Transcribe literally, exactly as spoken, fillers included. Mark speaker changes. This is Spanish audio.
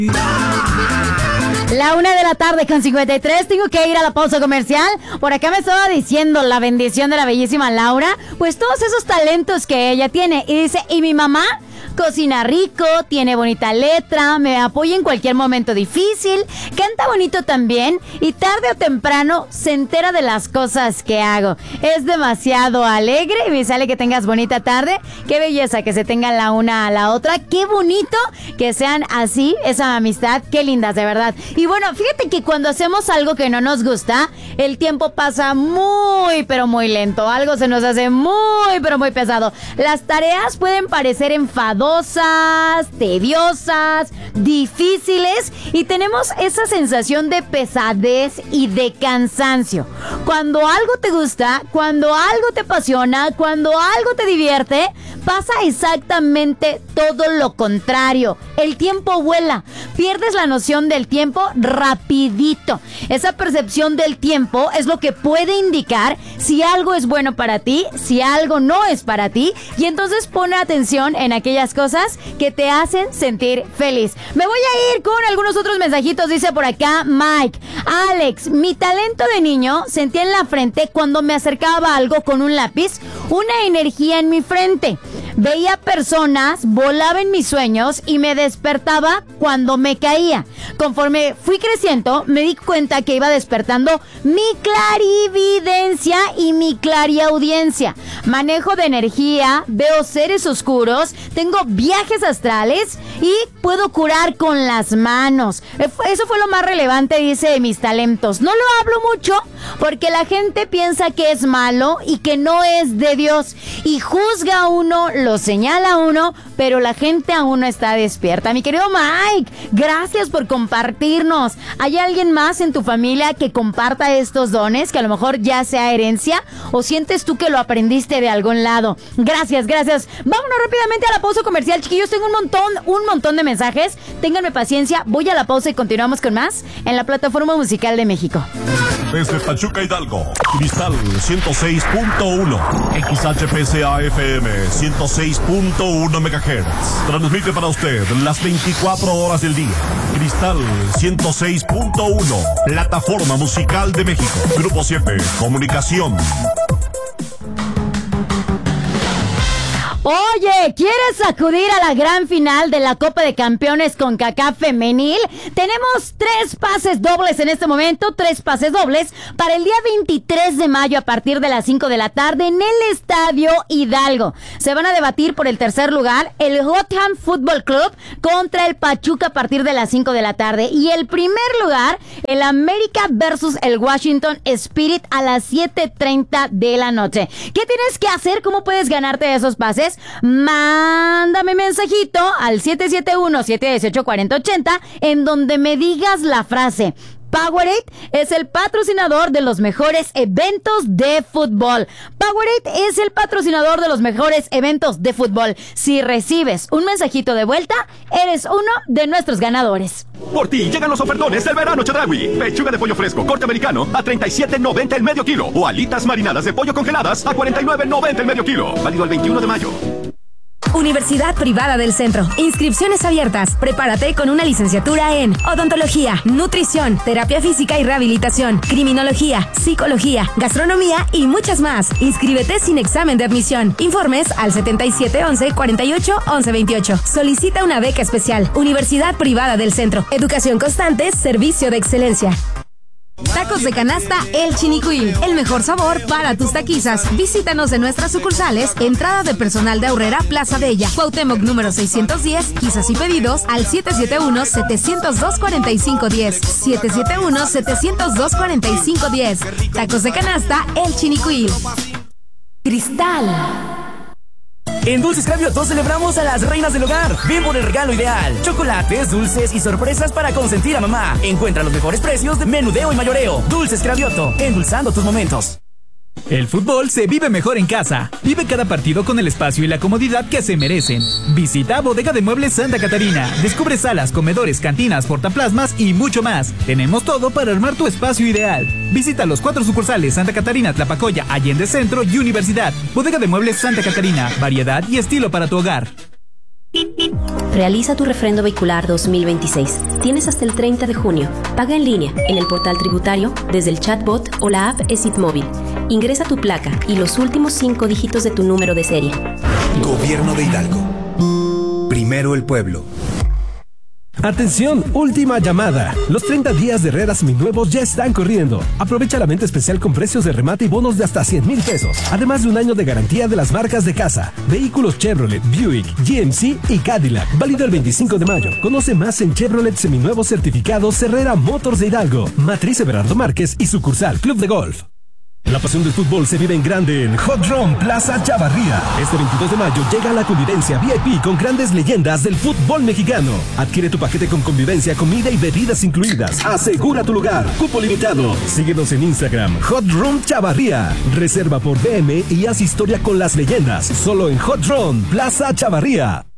Speaker 1: La una de la tarde con cincuenta y tres, tengo que ir a la pausa comercial. Por acá me estaba diciendo la bendición de la bellísima Laura, pues todos esos talentos que ella tiene. Y dice, ¿y mi mamá? Cocina rico, tiene bonita letra, me apoya en cualquier momento difícil, canta bonito también y tarde o temprano se entera de las cosas que hago. Es demasiado alegre y me sale que tengas bonita tarde. Qué belleza que se tengan la una a la otra. Qué bonito que sean así, esa amistad. Qué lindas, de verdad. Y bueno, fíjate que cuando hacemos algo que no nos gusta, el tiempo pasa muy, pero muy lento. Algo se nos hace muy, pero muy pesado. Las tareas pueden parecer enfadosas, tediosas, difíciles y tenemos esa sensación de pesadez y de cansancio. Cuando algo te gusta, cuando algo te apasiona, cuando algo te divierte, pasa exactamente todo lo contrario. El tiempo vuela, pierdes la noción del tiempo rapidito. Esa percepción del tiempo es lo que puede indicar si algo es bueno para ti, si algo no es para ti, y entonces pone atención en aquellas cosas que te hacen sentir feliz. Me voy a ir con algunos otros mensajitos. Dice por acá Mike: Alex, mi talento de niño sentía en la frente cuando me acercaba a algo con un lápiz, una energía en mi frente. Veía personas, volaba en mis sueños y me despertaba cuando me caía. Conforme fui creciendo, me di cuenta que iba despertando mi clarividencia y mi clariaudiencia. Manejo de energía, veo seres oscuros, tengo viajes astrales y puedo curar con las manos. Eso fue lo más relevante, dice, de mis talentos. No lo hablo mucho porque la gente piensa que es malo y que no es de Dios. Y juzga a uno, lo señala a uno, pero la gente aún no está despierta. Mi querido Mike, gracias por compartirnos. ¿Hay alguien más en tu familia que comparta estos dones, que a lo mejor ya sea herencia, o sientes tú que lo aprendiste de algún lado? Gracias, gracias. Vámonos rápidamente a la pausa comercial, chiquillos. Tengo un montón, un montón de mensajes. Ténganme paciencia, voy a la pausa y continuamos con más en la Plataforma Musical de México.
Speaker 2: Desde Pachuca, Hidalgo, Cristal ciento seis punto uno, X H P C A F M ciento seis punto uno megahertz. Transmite para usted las veinticuatro horas del día. Cristal ciento seis punto uno, Plataforma Musical de México. Grupo siete, Comunicación.
Speaker 1: Oye, ¿quieres acudir a la gran final de la Copa de Campeones CONCACAF Femenil? Tenemos tres pases dobles en este momento, tres pases dobles para el día veintitrés de mayo a partir de las cinco de la tarde en el Estadio Hidalgo. Se van a debatir por el tercer lugar el Gotham Fútbol Club contra el Pachuca a partir de las cinco de la tarde. Y el primer lugar, el América versus el Washington Spirit a las siete treinta de la noche. ¿Qué tienes que hacer? ¿Cómo puedes ganarte esos pases? Mándame mensajito al siete siete uno, siete uno ocho, cuatro cero ocho cero en donde me digas la frase: Powerade es el patrocinador de los mejores eventos de fútbol. Powerade es el patrocinador de los mejores eventos de fútbol. Si recibes un mensajito de vuelta, eres uno de nuestros ganadores.
Speaker 3: Por ti llegan los ofertones del verano Chedraui. Pechuga de pollo fresco corte americano a treinta y siete noventa el medio kilo. O alitas marinadas de pollo congeladas a cuarenta y nueve noventa el medio kilo. Válido el veintiuno de mayo.
Speaker 4: Universidad Privada del Centro. Inscripciones abiertas. Prepárate con una licenciatura en odontología, nutrición, terapia física y rehabilitación, criminología, psicología, gastronomía y muchas más. Inscríbete sin examen de admisión. Informes al setenta y siete once, cuarenta y ocho, once veintiocho. Solicita una beca especial. Universidad Privada del Centro. Educación constante, servicio de excelencia. Tacos de canasta El Chinicuil, el mejor sabor para tus taquizas. Visítanos en nuestras sucursales, entrada de personal de Aurrera, Plaza Bella, Cuauhtémoc número seiscientos diez, quizás y pedidos al siete siete uno, siete cero dos, cuatro cinco uno cero, siete siete uno, siete cero dos, cuatro cinco uno cero. Tacos de canasta El Chinicuil. Cristal.
Speaker 5: En Dulces Cravioto celebramos a las reinas del hogar. Ven por el regalo ideal. Chocolates, dulces y sorpresas para consentir a mamá. Encuentra los mejores precios de menudeo y mayoreo. Dulces Cravioto, endulzando tus momentos.
Speaker 6: El fútbol se vive mejor en casa. Vive cada partido con el espacio y la comodidad que se merecen. Visita Bodega de Muebles Santa Catarina. Descubre salas, comedores, cantinas, portaplasmas y mucho más. Tenemos todo para armar tu espacio ideal. Visita los cuatro sucursales: Santa Catarina, Tlapacoya, Allende Centro y Universidad. Bodega de Muebles Santa Catarina. Variedad y estilo para tu hogar.
Speaker 7: Realiza tu refrendo vehicular dos mil veintiséis. Tienes hasta el treinta de junio. Paga en línea, en el portal tributario, desde el chatbot o la app ESIT Móvil. Ingresa tu placa y los últimos cinco dígitos de tu número de serie.
Speaker 8: Gobierno de Hidalgo. Primero el pueblo.
Speaker 9: Atención, última llamada. Los treinta días de Herrera Seminuevos ya están corriendo. Aprovecha la venta especial con precios de remate y bonos de hasta cien mil pesos. Además de un año de garantía de las marcas de casa. Vehículos Chevrolet, Buick, G M C y Cadillac. Válido el veinticinco de mayo. Conoce más en Chevrolet Seminuevos certificados Herrera Motors de Hidalgo. Matriz Everardo Márquez y sucursal Club de Golf. La pasión del fútbol se vive en grande en Hot Run Plaza Chavarría. Este veintidós de mayo llega la convivencia V I P con grandes leyendas del fútbol mexicano. Adquiere tu paquete con convivencia, comida y bebidas incluidas. Asegura tu lugar. Cupo limitado. Síguenos en Instagram, Hot Run Chavarría. Reserva por B M y haz historia con las leyendas. Solo en Hot Run Plaza Chavarría.